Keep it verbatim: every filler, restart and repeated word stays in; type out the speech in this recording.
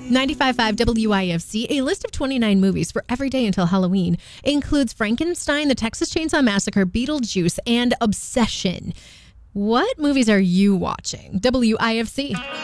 ninety-five point five W I F C, a list of twenty-nine movies for every day until Halloween, includes Frankenstein, The Texas Chainsaw Massacre, Beetlejuice, and Obsession. What movies are you watching? W I F C.